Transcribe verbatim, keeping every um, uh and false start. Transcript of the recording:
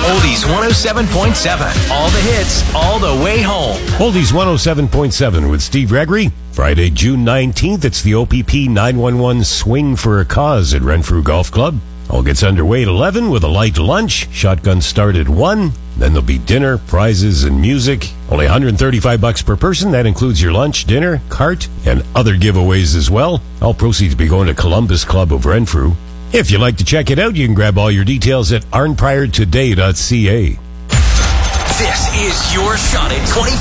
Oldies one oh seven point seven. All the hits, all the way home. Oldies one oh seven point seven with Steve Gregory. Friday, June nineteenth, it's the O P P nine one one Swing for a Cause at Renfrew Golf Club. All gets underway at eleven with a light lunch. Shotgun start at one. Then there'll be dinner, prizes, and music. Only one hundred thirty-five bucks per person. That includes your lunch, dinner, cart, and other giveaways as well. All proceeds be going to Columbus Club of Renfrew. If you'd like to check it out, you can grab all your details at arnprior today dot c a. This is your shot at twenty